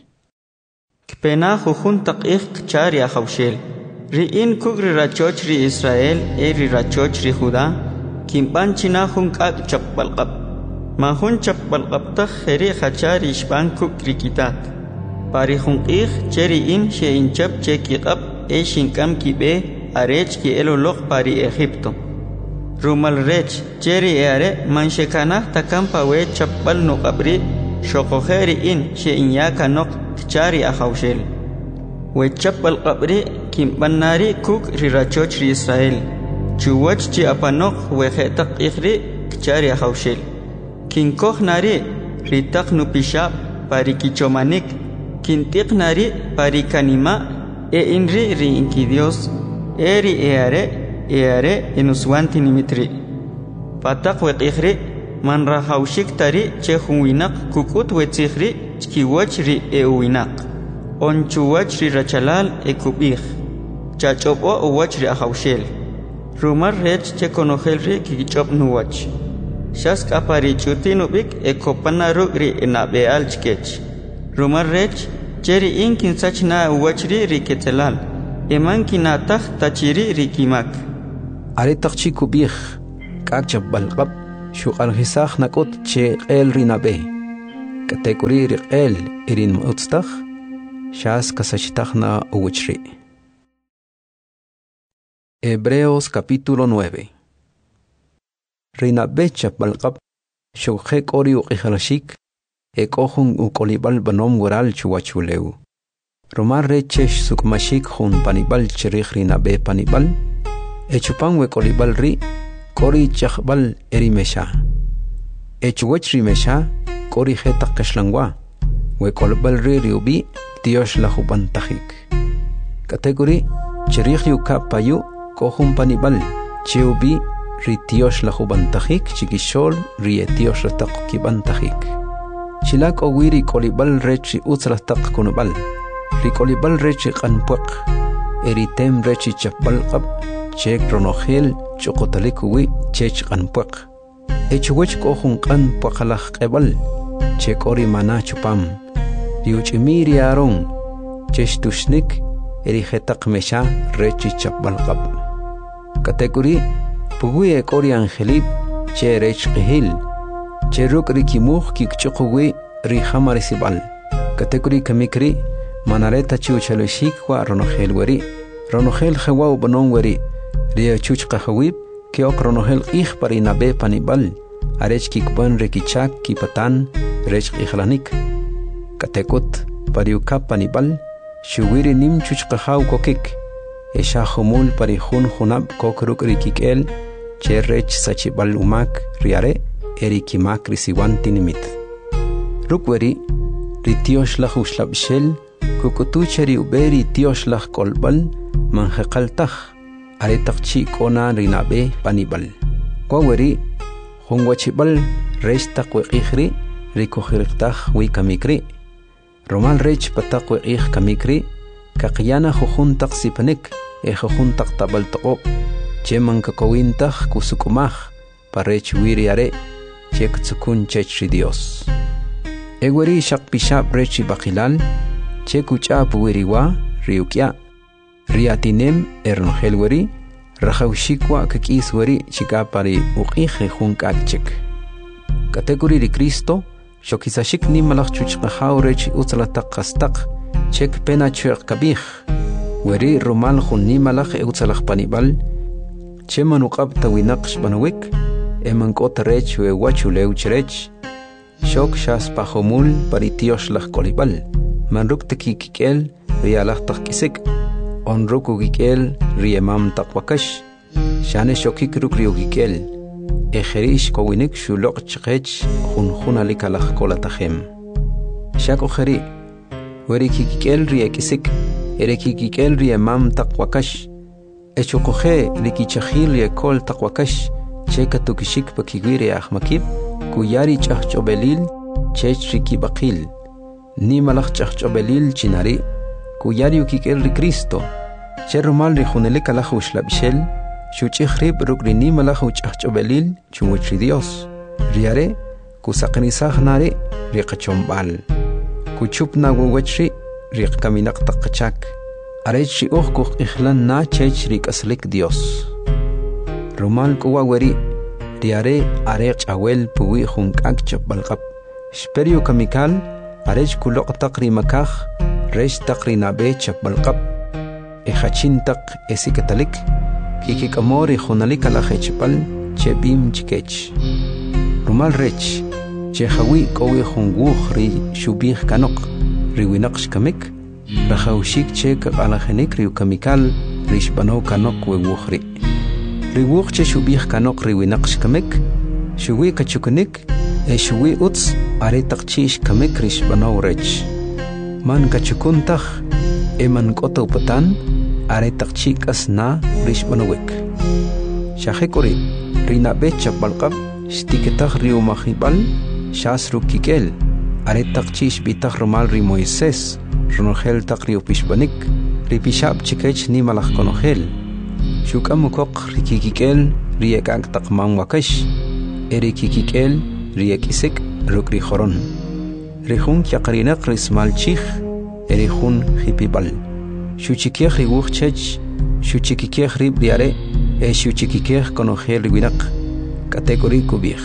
kpena jujun taqij chari ahawshel riin kugri rachoch ri Israel eri rachoch ri Judá kimban china jun k'ak chapbalqab ma jun chapbalqabtaj jeri hachari ishban kuk rikitat pari jun q'ij cheri in sheinchap chekiqab e shinkam kibe arech ki eloloq pari Egipto rumal rech cheri eare man shekanaj takam pawe chapbal nuqabri shoqojeri in sheinyakanoq chari ahawshel we chapbal qabri kimbanari kuk rirachoch ri Israel chuwach chi apanok we khetaq ikhri chari ahawshel kinkoj nari ritaq nupishab pari kichomanik kintiq nari pari kanima e inri ri inki Dios eri eare eare enuswanti nimitri pataq we ikhri man rahawshik tari che hunwinaq kukut we tsikhri chkiwach ri ewinaq onchuwach ri rachalal ekubij chachopo uwach ri ahawshel rumar rech che konogel ri kichop nuwach shask apari chutinubik ekopanaru ri enabeal chkech rumar rech cheri inkin sachna uwach ri ri ketelal eman kinataj tachiri rikimak. Aretak chikubij, kakchap balqab, shuqalhisaj nakot che el rinabe. Katekuri riqel irin mautstaj, shas kasachtaj na uwichri. Hebreos capítulo nueve. Rinabe chap balqab, shukjek ori uqijalashik, ekojun ukolibal banom waral chuwachuleu. Romar rechesh sukmashik hun panibal chirij rinabe panibal, echupan wekolibal ri, kori chakbal erimesha. Echuwech rimesha, kori jetak kashlangwa, wekolibal ri riubi, Dios la jubantajik. Kategori, chirij yuka payu, kohun panibal, chiubi, ri Dios la jubantajik, chikishol, ri etios la takukibantajik. Chilak owiri kolibal rechi utzla tak kunubal. Rikolibal rechi qanpuaq, eritem rechi chapbalqab, chek ronogel chokotalikuwi chech qanpuaq. Echuwech kohun qanpuaqalaj qebal, chek ori mana chupam. Riuchimiri aron, chech tushnik, erijetaq mesha rechi chapbalqab. Kategori, pugui ek ori angelib, che rech qihil, che ruk rikimuj kikchukuwi rihamarisibal. Kategori kamikri, manareta chuchalishik wa ronogel weri, ronogel jawa banon weri, ria chuch qahawib, kiok ronogel ij parinabe panibal, arech kikban rekichak kipatan, rech ijlanik. Katekut, pariuka panibal, shuwiri nim chuch qahaw kokik, esha humul parihun hunab kokruk rikikel, che rech sachibal umak riare, erikimak risiwanti nimit. Rukweri, ritiosh la hushlab shel, kukutucheri uberi Dios la kolbal manjeqaltaj aretaqchi kona rinabe panibal. Kwaweri hungwachibal rechtaq weqijri rikojirqtaj wikamikri. Romal rech pataq weqij kamikri kaqyana jujuntaq sipanik e jujuntaq tabaltoqo cheman kakowintaj kusukumaj parech wiriare chek tsukun chechri Dios. Eweri shaqpishab rechi baqilal chekucha puwiriwa riukia riatinem erngelweri rajawshikwa kakisweri chikapari uqije junkakchik. Kategori ri Cristo shokisashik ni malach chuchqahaw rech utsalataq qastaq chek pena chuq kabij weri romal jun ni malach utsalaq panibal cheman uqab tawinaqsh banawik eman qot rech we wachuleu chrech shok shas pajomul paritios laj kolibal manruk tekikikel rialaj taqkisik onruk ugikel riemam taqwakash shane shokik ruk riugikel ejerish kowinik shuloq chqech junjuna likalaj kolatajem shako jeri weri kikikel riekisik erekikikel riemam taqwakash echokoje rikichajil riekol taqwakash cheka tukishik pakigwiri ahmakib kuyari chahchobelil chech rikibaqil ni malach chahchobelil chinari kuyari ukikel ri Cristo cherumal ri junelik alaj ushlabshel shuchijrib rukri ni malach chahchobelil chumuchri Dios riare kusaqnisaj nari riqachombal kuchupna wawachri riqkaminak taqachak arech uj kuj ijlan na chech rikaslik Dios rumal kuwa weri riare arech awel puwi junkak chapbalqab Sperio kamikal arech kuloq taqri makaj resh taqri nabe chapbalqab ejachin taq esikatalik kikikamori junalik alajechpal chebim chikech rumal rech chejawi kowi junguj ri shubij kanok riwinaqsh kamik rajawshik chek alajenik riu kamikal rishbano kanok wewujri riwuj che shubij kanok riwinaqsh kamik shuwi kachukunik e shuwi uts are taqchish kamik rishbano rech man kachukuntaj eman koto patan are taqchik asna rishbanowek shajekori rinabe chapbalqab shtiketaj riu majibal shasru kikel are taqchish bitaj romal ri Moisés ronogel taq riu pishbanik ripishab chikech ni malaj konogel shukamukok rikikikel riekak taqman wakash erikikikel riekisik rukri joron Rihun kyaqarinak rismal chij erihun hipibal Xuchikiej riwuj chech, xuchikikiej rib riare, e xuchikikiej konojel riwinak, kategori kubij.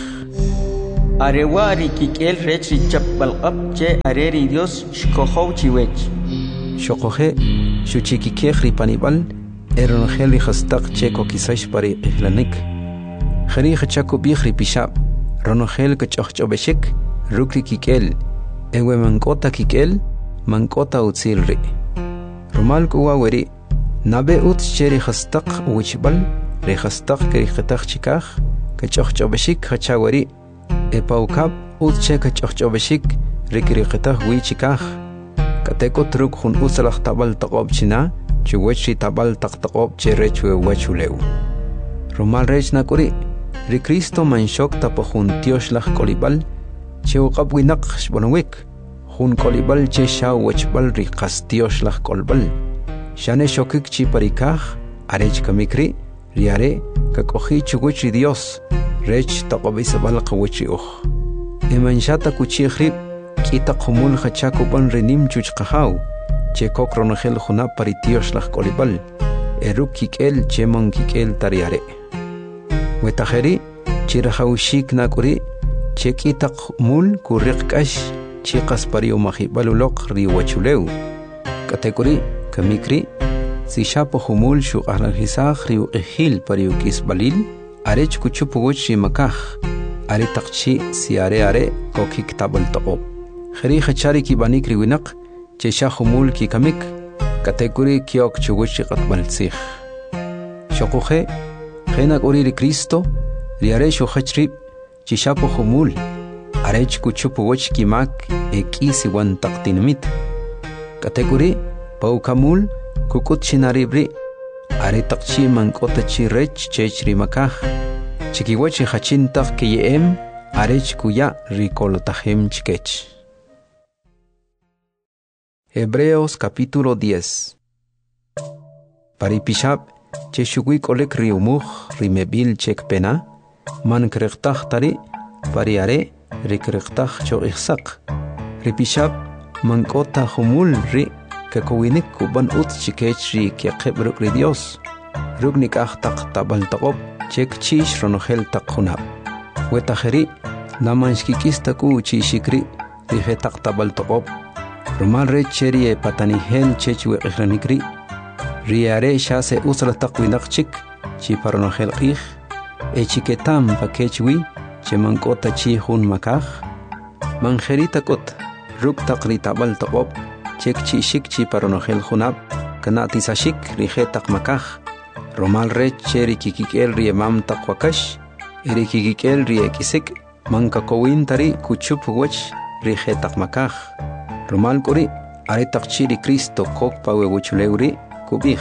Arewa rikikel rech richapalqap che areri Dios shkohow chiwech. Xokoje, xuchikikiej ripanibal, eronojel rijastak che kokisash pari ihlanik. Jeri jachakubij ripishab, ronojel kachojchobeshik, rukri kikel, ewe mankota kikel, mankota utzilri. Rumal kuwa weri, nabe ut cheri jastak uwichbal, re jastak keri jatak chikaj, kachojchobeshik hachaweri, epaukab ut che kachojchobeshik, rikiri jatak wichikaj, kateko truk hun usalach tabal takob china, chuwechi tabal taktakob cherechwe wachuleu. Rumal rech nakuri, ri Cristo manshok tapohun tioshlach kolibal, che uqab winak shbonawik, hun kolibal che shaw wachbal ri qas tioshlach kolbal. Shane shokik chi parikaj, arech kamikri, riare, kakohi chuguchi Dios, rech taqobisabal qawichi uj. Emanshata kuchihrib, kita qumul hachakuban rinim chuchqahaw, che kokronogel juna pari tioshlach kolibal, eruk kikel che man kikel tariare. Wetajeri, chirahaushik nakuri, chekitak mul kurikkash, chikas pari umahibalulok riwachuleu. Kategori, kamikri, si shapo humul shuk aralhisaj riuqihil pari ukis balil, arech kuchupuguch shimakaj, are takchi si are are kokik tabal toqob. Jeri hachari ki banik riwinak, chesha humul ki kamik, kategori kiok chuguchi qatbalsij. Shokuje, Genak ori ri Cristo, riare shuhachrib, chishapo humul, arech kuchupu wach kimak, e kisi wan taktinamit. Kategori, paukamul, kukut chinaribri, are takchi mankota chi rech chech rimakaj, chikiwachi hachintak kiyem, arech kuya rikolotajem chikech. Hebreos capítulo diez. Paripishab, che shugui kolek riumuj rimebil chek pena, man krektach tari, variare, rikrektach cho ihsak. Ripishab, man kota humul ri, kakowinik kuban ut chikech ri kiaqeb ruk ri Dios. Rugnik ah tak tabal takob, chek chish ronogel tak hunab. Wetajeri, namanshkikis taku chishikri, rihe tak tabal takob. Rumal re cheri e patanihel chech weqihranikri, riare shase usla taqwinak chik, chi paronogel qih, e chiketam pakechwi, che mankota chi hun makaj, manjerita kot, ruk taqri tabal taqob, chek chi shik chi paronogel hunab, kanatisashik rije taq makaj, romal re cheri kikikel riemam taqwakash, eri kikikel riekisik, mankakowin tari kuchup wach rije taq makaj, romal kuri, are taqchiri Cristo kok pawe wuchuleuri, kubij.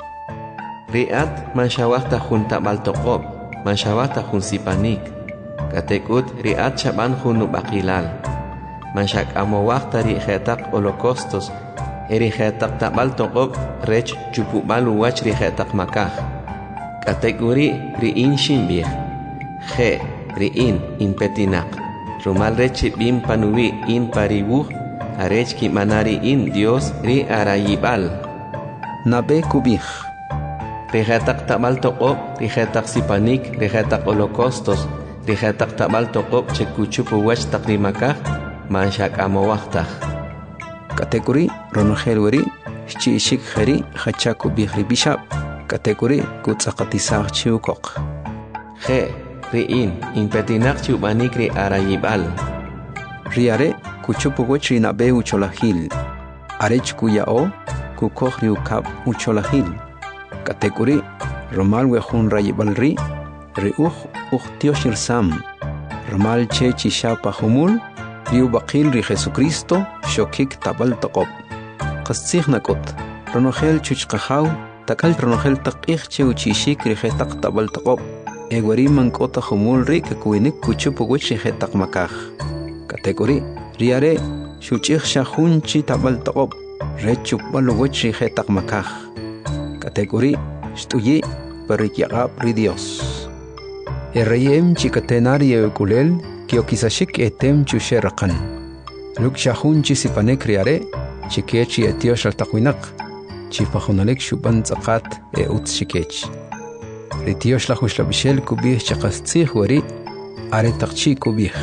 Riat manshawahta jun tabal toqob, manshawahta jun sipanik. Katekut riat shaban jun nubakilal. Manshak amowahta ri jetak holocaustos, eri jetak tabal toqob rech chupubalu wach ri jetak makaj. Kategori riin shimbij. Je, riin in petinak. Rumal rech bim panuwi in paribuj, arech ki manari in Dios ri arayibal. Nabe kubij. Rijetak tabal toqob, rijetak sipanik, rijetak holocaustos, rijetak tabal toqob chekuchupu wach takrimakaj, manshak amowahtaj. Kategori ronogel weri, shchishik jeri, hachaku bijri bishab. Kategori kutzaqatisaj chiukok. Je, riin, impetinak chubanik ri arayibal. Riare, kuchupu wach rinabe ucholahil. Arech kuyao, kukoj riukab ucholahil. Kategori romal wejun rayibal ri, riuj uj tioshir sam. Romal che chishapa humul, riu bakil ri Jesucristo, shokik tabal toqob. Qastzig nakot, ronogel chuchqahaw, takal ronogel taqih che uchishik ri jetak tabal toqob. Egwari mankota humul ri kakuinik kuchupu wich ri jetak makaj. Kategori riare, shuchich shahun chi tabal toqob. Rechuk balu wich ri jetak makaj. Kategori shtuyi parikyaqab ri Dios. Errayem chikatenari ekulel kiokisashik etem chusherakan. Luk shahun chisipanek riare, chikechi etiosh al takwinak. chipajonalek shuban tzaqat e utz shikech. Ritiosh la hush la bishel kubih chaqastzih wari are taqchi kubih.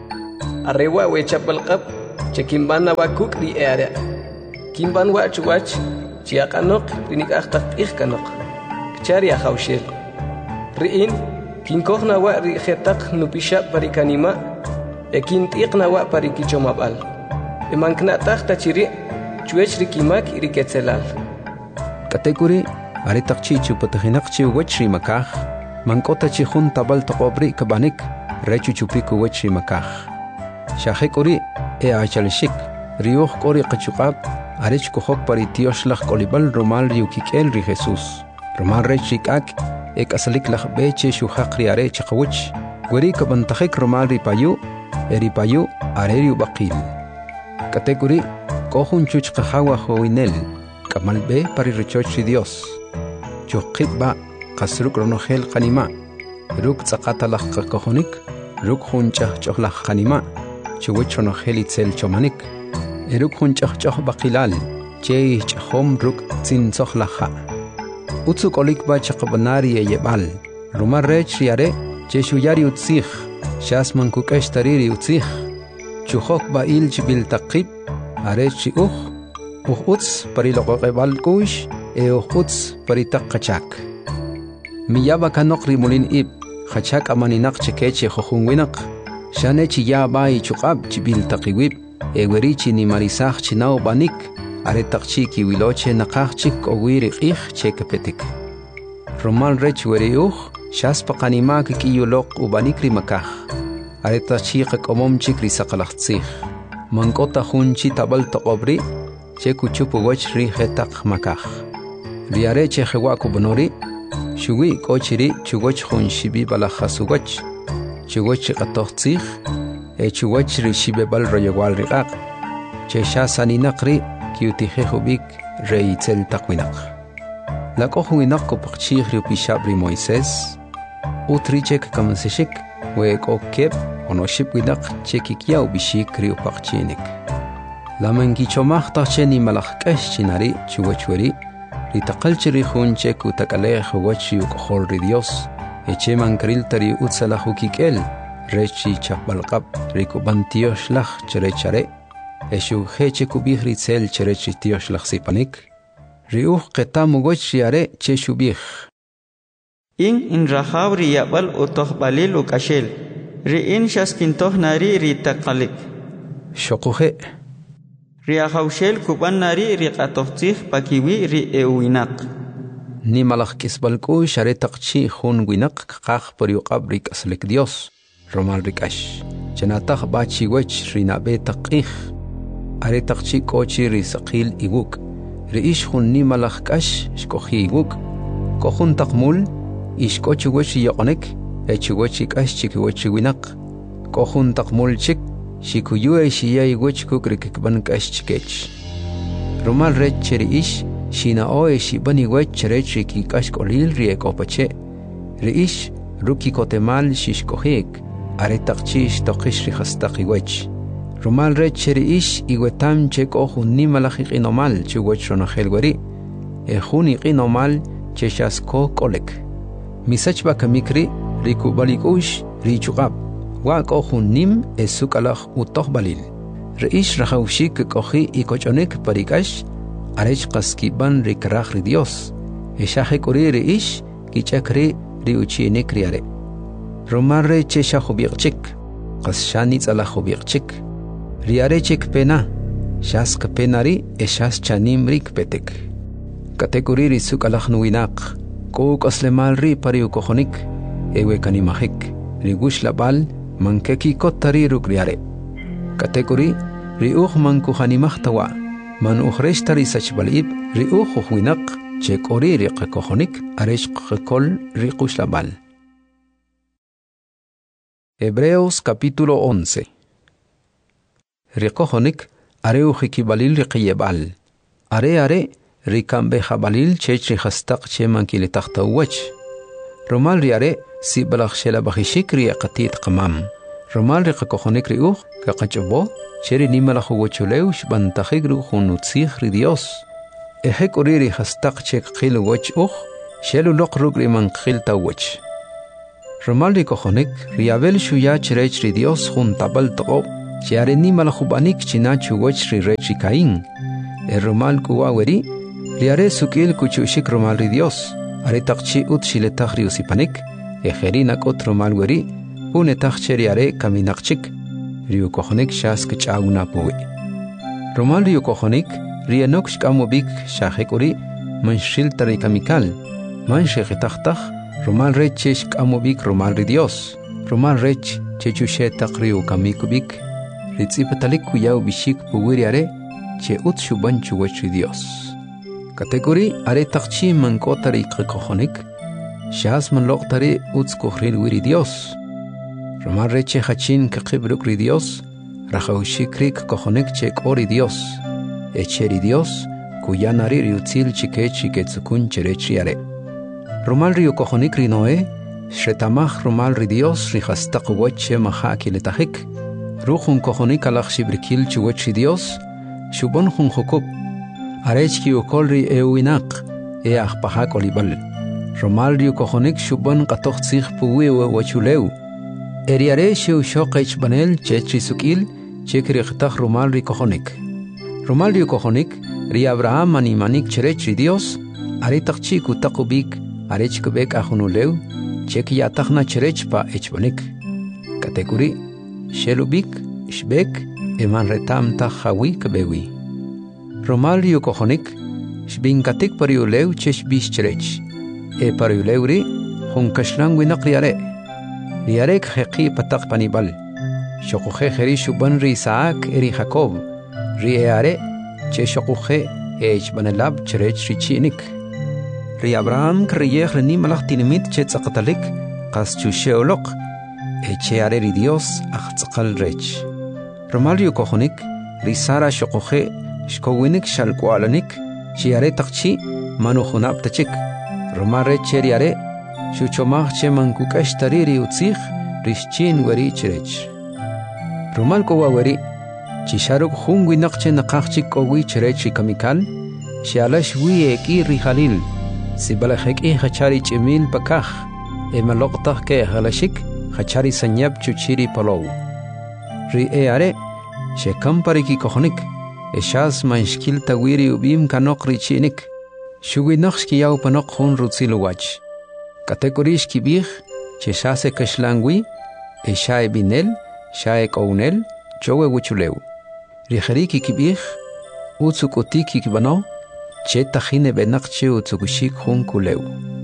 Arrewa we chapalqab chekimbana wa kukri eare. Kimban wa chuwach chiaqanok rinik aqtaq iqkanok. Kchari ahawshel. Riin kinkohna wa ri khetaq nupishab parikanima e kintiqna wa parikichomabal. Emankna taqta chiri chuech rikimak iriketzelal. Kategori are taqchi chupatahinaqchi wachri makah mankota chi jun tabal toqobri kabanik rechu chupiku wachri makah. Shahekori e achalishik riuj kori qachuqab arech kohok pari tioshlah kolibal romal riukikel ri Jesus. Romal rechikak e kasalik lah beche shuhaqri are chaqawch gori kabantakhik romal ri payu e ri payu are ri baqil. Kategori kohun chuch qahawa hoinel kamal be pari rechoch Dios. Chuqit ba qasruk ronohel qanima ruk tsaqatalah qakohonik ruk hunchah chohlah qanima chuwich ronohel itzel chomanik eruk hunchah choh baqilal che chhom ruk tsin sohlaha utsuk olik ba chaqbanari yebal rumar rech riare che shuyari utzih shasman kukesh tariri utzih chuhok ba il jibil taqib are chi uh uh uts pari loqebal kush e uh uts pari taqachak miyaba kanokri mulin ib khachak amaninak chekeche khohunwinak shane chi ya bai chuqab jibil taqiwib e werichi ni marisach chinao banik are taqchi ki wiloche naqachik owiri qih chekapetik romal rech weriuh shas paqanima ki yulok ubanikri makah are taqchi qakomom chikri saqalaxtzih mankota hunchi tabal taqobri cheku chupu wach ri hetaq makah riare che khwa ku bonori shuwi kochiri chugoch hun shibi bala khasugach chugoch qatoxtzih e chugoch ri shibe bal royawal riqaq che shasani naqri kiutihe hubik reitzel taqwinaq la kohwinaq ko paqchih ri pishabri Moisés utrichek kamsishik we kokep onoship winaq chekikia ubishik ri paqchinik la mangichomaq tacheni malaqkesh chinari chugochweri ritaqalchiri hunche kutakale huwachi ukhol ri Dios eche mankril tari utsala hukikel rechi chapalqab rikubantiosh laj cherechare eshu heche kubih ritzel cherechi tiosh laj sipanik riuh qetamu gochiare che shubih in in rahabri yabal utoh balil ukashel ri in shaskintoh nari ritaqalik shoquhe riahawshel kuban nari riqatohtih pakiwi ri ewinaq ni malakh kisbalku share taqchi khun winaq qaq pariuqab rik aslik Dios romal rikash chanatah bachi wech rinabe taqih are taqchi kochi ri saqil iguk ri ish khun ni malakh kash shkohi iguk kohun taqmul ish kochi wech yoqonek echi wech kash chiki wech winaq kohun taqmul chik shikuyue shiyay wech kukrik ban kash chikech romal rech cheri ish shina oe shibani wech rech ki kash kolil ri ekopache ri ish ruki kotemal shishkohik are taqchish toqish ri khastaqi wech romal rech cheri ish iwetam che kohun ni malakhi qinomal chu wech ronohel wari e khuni qinomal che shasko kolek misach ba kamikri rikubalikush ri chuqab wa kohun nim esukalach utoh balil reish rahawshik kohi ikochonek parikash arech qaskiban rikrach ri Dios eshahe kori reish kichakri ri uchine kriare romarre che shahubiqchik qasshani tsalahubiqchik riare chik pena shas penari eshas chanim rik petek kategori ri sukalach nuinaq ko qaslemal ri pariu kohonik ewe kanimahik ri gush labal mankeki kotari rukriare kategori riuh manku hanimahtawa man ukhreshtari sachbalib riuh huinaq chekori riq kohonik aresh qkol riqush labal Hebreos capítulo once riqohonik areu hikibalil riqiyebal are are rikambe habalil chechri khastaq chemankili tahtawach romal riare si balakh shela bakhishikri qatit qamam romal riqohonik riuh kaqachbo cheri nimala huwachuleush bantakhigru khunutzih ri Dios Ejek uriri hastak chek khil wach uch, shelu lok rugri man khil ta wach. Romal ri kojonik, riabel shuya cherech ri Dios jun tabal toqo, chiare ni malajubanik china chuwach ri rechi Caín. El romal kuwa weri, riare sukil kuchushik romal ri Dios, are takchi ut shiletach ri usipanik, ejerinak ot romal weri, unetach cheriare kaminakchik, riu kojonik shas kachaguna puwi. Romal riu kojonik, rienok shkamobik shahekuri, manshil tari kamikal, manshekitachtach, romal reche shkamobik romal ri Dios, romal rech chechushetak riu kamikubik, ritzipatalik kuyau bishik puwiriare, che ut shuban chuwach ri Dios. Kategori are takchi man kotari kojonik, shas man loktari uts kuhril wiri Dios. Romal reche hachin kakibruk ri Dios, rajaushikrik kojonik chek ori Dios, echeri Dios, kuyanari riutzil chikechi ketzukun cherechiare. Romal riu kojonik ri Noé, shretamach romal ri Dios rihastak wache mahaki letahik, ruchun kojonik alach shibrikil chuwach ri Dios, shubon jun jokub, arechki ukolri euinak, each pahak olibal. Romal riu kojonik shubon katoch tzich puwiwe wachuleu, eriare sheu shokech banel chechi sukil, chekri chtach romal ri kojonik. Romal riu kojonik, ri Abraham animanik cherech ri Dios, are takchi kutakubik, arech kubek ahunuleu, cheki yatachna cherech pa echbanik. Kategori, shelubik, shbek, eman retam tachawi kabewi. Romal riu kojonik, shbinkatik pariuleu chesh bish cherech. E pariuleu ri, hun kashlang winak riare. Riarek heqi patak panibal. Shokuhe heri shuban ri Isaac eri Jacob. Ri eare, che shokuhe ech banelab cherech richinik. Ri Abraham kriyech reni malach tinimit che tzakatalik, kas chushe olok, eche are ri Dios ach tzakal rech. Romal riu kojonik, ri Sara shokuhe shkowinik shalkwalanik, chiare takchi manuhunab tachik. Romal reche riare, shuchomach che mankukash tariri utzich, rishchin wari cherech. Romal kowa wari, chisharuk hungwi nakche nakachik kowi cherech kamikal, shialash wi eki rihalil, sibalahek i hachari chimil pakach, emalokta ke halashik, hachari sanyab chuchiri palow. Ri eare, shekam pariki kohonik, eshas manshkil tawiri ubim kanok richinik, shugi nakshki yau panok hun rutzilu wach. Kategorish kibich, cheshase kashlangwi, eshae binel, shae kounel, chowe wuchuleu. Rijeriki kibich, utsukotiki kibano, che tajine benakche utsukushik hun kuleu.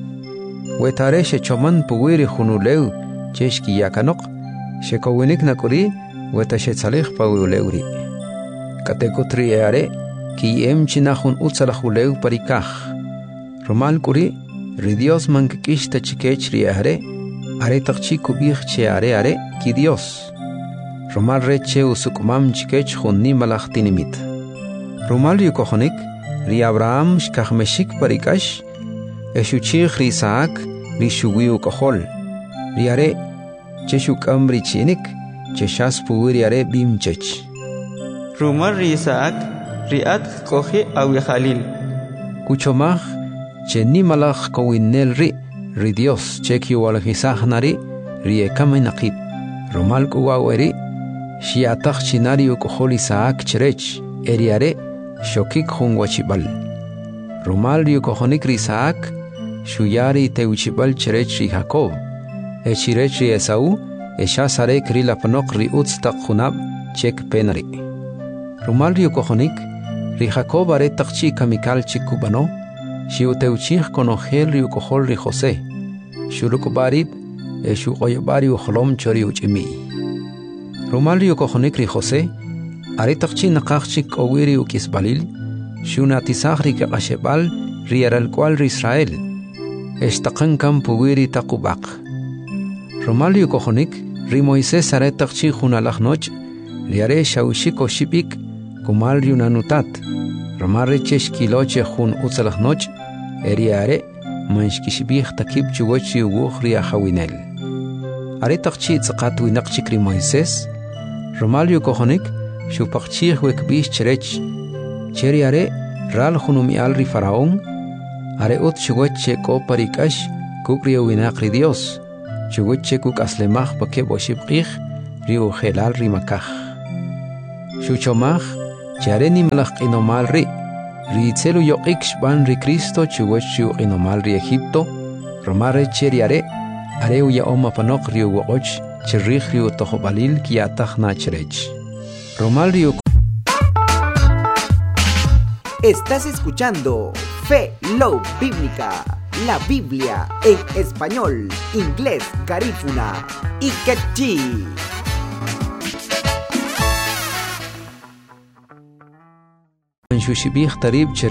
Wetare she choman puwiri hunuleu, cheshki yakanok, she kowinik nakuri, weta she tzalech pawuleuri. Kategotri eare, ki em chinahun utsalahuleu parikach. Romal kuri, ri Dios mankikish tachikech ri are, are takchi kubich che are are, ki Dios. Romal reche usukumam chikech junni malach tinimit. Romal ri kojonik, ri Abraham shkachmeshik parikash, eshuchich ri Isaac, ri shugiu kohol. Ri are, cheshukam ri chinik, cheshas puwiri are bimchech. Romal ri Isaac, ri at kohi awi Khalil. Kuchomach, che ni malach kowinel ri, ri Dios cheki walakisach nari, ri ekame nakit. Romal kuwaweri, shiatach chinari ukohol Isaac cherech, eriare, shokik hun wachibal. Romal ri ukohonik ri Isaac, shuyari teuchibal cherech ri Jacob. Echirech ri Esau, eshasare kri lapanok ri utstak hunab, chek penari. Romal ri ukohonik, ri Jacob are takchi kamikal chikubano, shiuteuchich konogel ri ukohol ri Jose. Shurukubarib, eshu oyabari uholom chori uchimi. Romal ri ukohonik ri Jose, are takchi nakachik owiri ukisbalil, shunatisach ri kakashebal ri aralkwal ri Israel. Eshtakan kam puwiri takubak. Romal ri ukohonik, ri Moisés are takchi hunalach noch, ri are shaushik oshipik, kumal ri unanutat. Romal rechesh kiloche hun utsalach noch, eri are, manshkishibich takib chugochi uguch ri ahawinel. Are takchi tzakat winakchik ri Moisés, Romal ri ukohonik, shupakchich wekbish cherech, cheri are, ral junumial ri faraón areut chugoche ko parikash kukri winaqri Dios chugoche kuk aslemaj pake boshibqih ri ujelal ri makaj shuchomaj chareni malaq inomal ri ri tselu yoqik shban ri Cristo chugoche inomal ri Egipto romare cheriare areu ya oma panok ri ugoch chirrih ri utojobalil kiataj nachrech romal ri. Estás escuchando Fe Love Bíblica, la Biblia en español, inglés, garífuna y quechí. Shushibih tarib